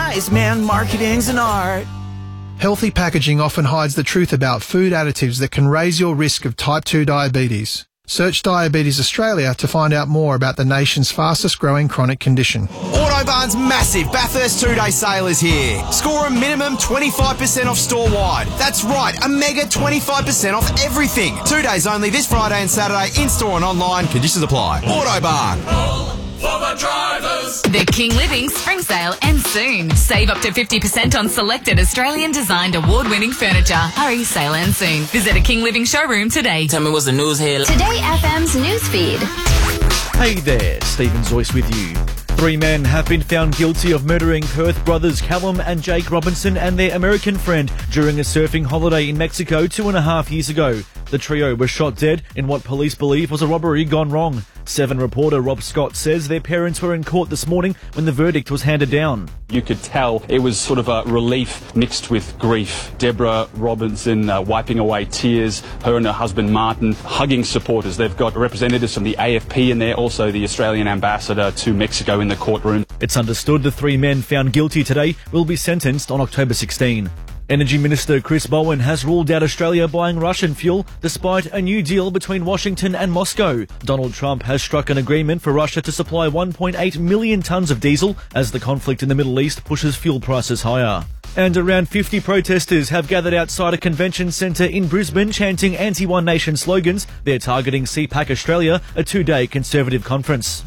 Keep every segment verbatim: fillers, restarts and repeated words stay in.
wise man, marketing's an art. Healthy packaging often hides the truth about food additives that can raise your risk of type two diabetes. Search Diabetes Australia to find out more about the nation's fastest growing chronic condition. Autobarn's massive Bathurst two-day sale is here. Score a minimum twenty-five percent off store-wide. That's right, a mega twenty-five percent off everything. Two days only this Friday and Saturday, in-store and online. Conditions apply. Autobarn. For the drivers. The King Living Spring Sale ends soon. Save up to fifty percent on selected Australian-designed award-winning furniture. Hurry, sale ends soon. Visit a King Living showroom today. Tell me what's the news here. Today F M's newsfeed. Hey there, Stephen Zoyce with you. Three men have been found guilty of murdering Perth brothers Callum and Jake Robinson and their American friend during a surfing holiday in Mexico two and a half years ago. The trio was shot dead in what police believe was a robbery gone wrong. Seven reporter Rob Scott says their parents were in court this morning when the verdict was handed down. You could tell it was sort of a relief mixed with grief. Deborah Robinson uh, wiping away tears, her and her husband Martin hugging supporters. They've got representatives from the A F P in there, also the Australian ambassador to Mexico in the courtroom. It's understood the three men found guilty today will be sentenced on October sixteenth. Energy Minister Chris Bowen has ruled out Australia buying Russian fuel despite a new deal between Washington and Moscow. Donald Trump has struck an agreement for Russia to supply one point eight million tonnes of diesel as the conflict in the Middle East pushes fuel prices higher. And around fifty protesters have gathered outside a convention centre in Brisbane chanting anti-One Nation slogans. They're targeting C PAC Australia, a two-day Conservative conference.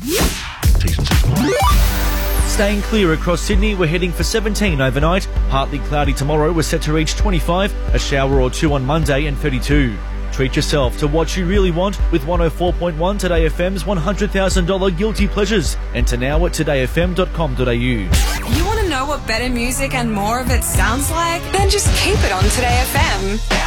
Staying clear across Sydney, we're heading for seventeen overnight. Partly cloudy tomorrow, we're set to reach twenty-five, a shower or two on Monday and thirty-two. Treat yourself to what you really want with one oh four point one Today F M's one hundred thousand dollars Guilty Pleasures. Enter now at today f m dot com dot a u. You want to know what better music and more of it sounds like? Then just keep it on Today F M.